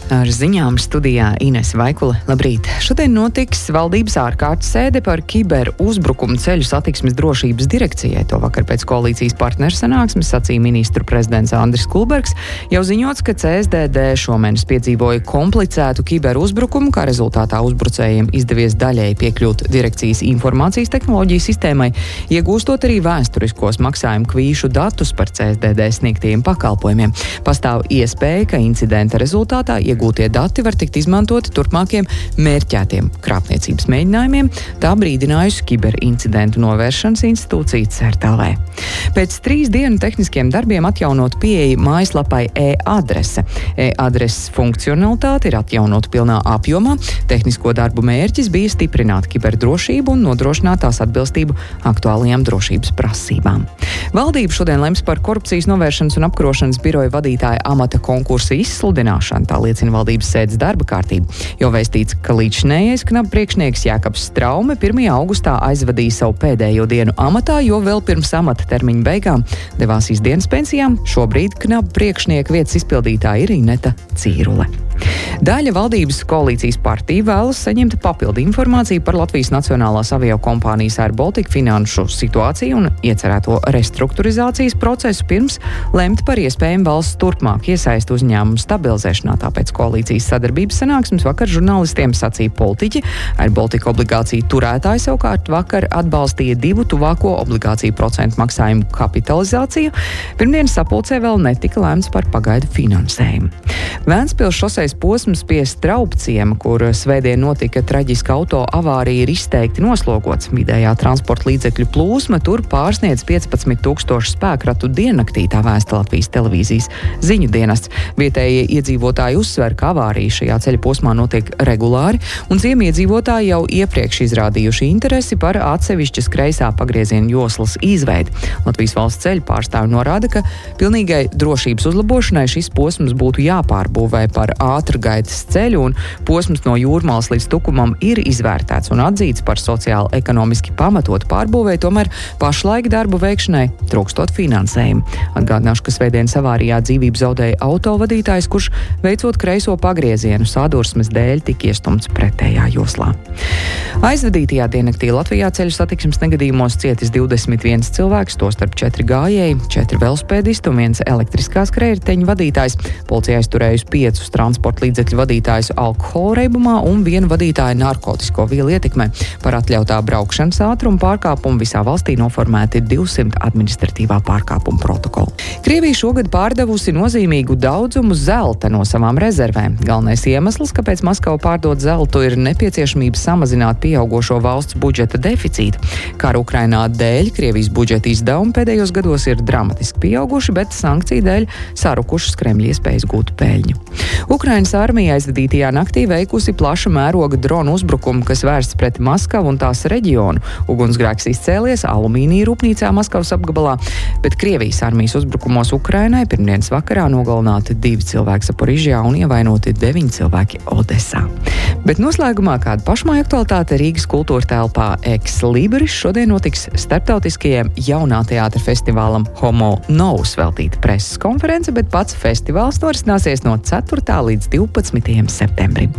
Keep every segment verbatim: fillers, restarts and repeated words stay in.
Ar ziņām studijā Ines Vaikule. Labrīt! Šodien notiks valdības ārkārtas sēde par kiberuzbrukumu ceļu satiksmes drošības direkcijai. To vakar pēc koalīcijas partneru sanāksmes sacīja ministru prezidents Andris Kulbergs. Jau ziņots, ka C S D D šomēnes piedzīvoja komplicētu kiberuzbrukumu, kā rezultātā uzbrucējiem izdevies daļēji piekļūt direkcijas informācijas tehnoloģiju sistēmai, iegūstot arī vēsturiskos maksājumu kvīšu datus par C S D D sniegtajiem pakalpojumiem. Pastāv iespēja, ka incidenta rezultātā iegūtie dati var tikt izmantoti turpmākiem mērķētiem krāpniecības mēģinājumiem, tā brīdinājusi kiberincidentu novēršanas institūcija C E R T L V. Pēc trīs dienu tehniskiem darbiem atjaunot pieeja mājaslapai e-adrese. E-adreses funkcionalitāte ir atjaunota pilnā apjomā. Tehnisko darbu mērķis bija stiprināt kiberdrošību un nodrošināt tās atbilstību aktuālajām drošības prasībām. Valdība šodien lems par korupcijas novēršanas un apkarošanas biroja vadītāja amata konkursa izsludināšanu. Tā liecina valdības sēdes darba kārtība. Jau vēstīts, ka līdzšinējais knaba priekšnieks Jākabs Straume pirmajā augustā aizvadīja savu pēdējo dienu amatā, jo vēl pirms amata termiņa beigām devās izdienas pensijām. Šobrīd knaba priekšnieka vietas izpildītāja ir Ineta Cīrule. Daļa valdības koalīcijas partiju vēlas saņemt papildu informāciju par Latvijas Nacionālās aviokompānijas Air Baltica finanšu situāciju un iecerēto restruktūrizācijas procesu pirms lemt par iespējamu valsts turpmāk iesaistu uzņēmumu stabilizēšanā. Tāpēc koalīcijas sadarbības sanāksmes vakar žurnālistiem sacīja politiķi. Air Baltica obligāciju turētāji savukārt vakar atbalstīja divu tuvāko obligāciju procentu maksājumu kapitalizāciju. Pirmdienas sapulcē vēl netika lēmts par pagaidu finansējumu. Vēncpils šoseis posms pie Straupciema, kur svētdien notika traģiska auto avārija, ir izteikti noslogots. Vidējā transporta līdzekļu plūsma tur pārsniedz piecpadsmit tūkstošu spēkratu diennaktī, tā vēsta Latvijas televīzijas ziņu dienests. Vietējie iedzīvotāji uzsver, ka avārija šajā ceļa posmā notiek regulāri, un ciemiedzīvotāji jau iepriekš izrādījuši interesi par atsevišķas kreisā pagrieziena joslas izveidi. Latvijas valsts ceļu pārstāvi norāda, ka pilnīgai drošības uzlabošanai šis posms būtu jāpārbūvē par ātrgaitas ceļu, un posms no Jūrmalas līdz Tukumam ir izvērtēts un atzīts par sociāli ekonomiski pamatotu pārbūvē, tomēr pašlaik darbu veikšanai trūkstot finansējumu. Atgādināšu, ka svētdienas avārijā dzīvību zaudēja autovadītājs, kurš veicot kreiso pagriezienu sadursmes dēļ tika iestumts pretējā joslā. Aizvadītajā diennaktī Latvijā ceļu satiksmes negadījumos cietis divdesmit viens cilvēks, tostarp četri gājēji, četri velospēdisti un viens elektriskās skrējriteņu vadītājs. Policija aizturējusi piecus transporta līdzekļu vadītājus alkohola reibumā un vienu vadītāju narkotisko vielu ietekmē. Par atļautā braukšanas ātruma pārkāpumu visā valstī noformēti divsimt administratīvā pārkāpuma protokoli. Krievija šogad pārdevusi nozīmīgu daudzumu zelta no savām rezervēm. Galvenais iemesls, kāpēc Maskava pārdod zeltu, ir nepieciešamība samazināt pieaugošo valsts budžeta deficītu. Kara Ukrainā dēļ Krievijas budžeta izdevumi pēdējos gados ir dramatiski pieauguši, bet sankciju dēļ sarukušas Kremļa iespējas gūt peļņu. Ukrainas armija aizvadītajā naktī veikusi plaša mēroga dronu uzbrukumu, kas vērsts pret Maskavu un tās reģionu. Ugunsgrēks izcēlies alumīnija rūpnīcā Maskavas apgabalā, bet Krievijas armijas uzbrukumos Ukrainai pirmdienas vakarā nogalināti divi cilvēki Zaporižjā un ievainoti deviņi cilvēki Odesā. Bet noslēgumā kāda pašmāja aktualitāte Rīgas kultūra telpā Ex Libris šodien notiks starptautiskajiem jaunā teātra festivālam Homo Novus veltīta preses konference, bet pats festivāls norisināsies no ceturtā līdz divpadsmitajam septembrim.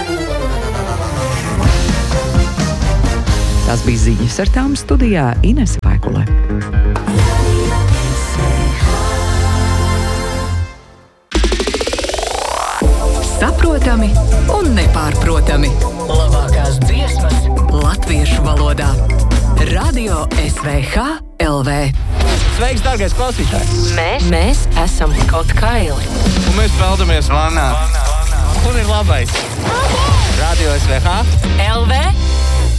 Tās bija ziņas, ar tām studijā Ines Vaikule. Saprotami un nepārprotami. Labākās dziesmas latviešu valodā. Radio S V H L V. Sveiks, dārgais klausītāj! Mēs, mēs esam kaut kaili. Un mēs peldamies vannā. Un ir labais. Radio S V H L V